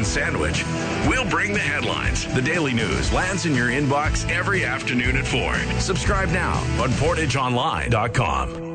chicken sandwich. We'll bring the headlines. The Daily News lands in your inbox every afternoon at 4. Subscribe now on PortageOnline.com.